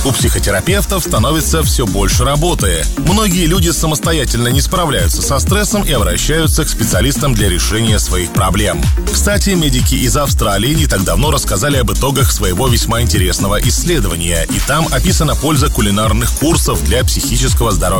У психотерапевтов становится все больше работы. Многие люди самостоятельно не справляются со стрессом и обращаются к специалистам для решения своих проблем. Кстати, медики из Австралии не так давно рассказали об итогах своего весьма интересного исследования, и там описана польза кулинарных курсов для психического здоровья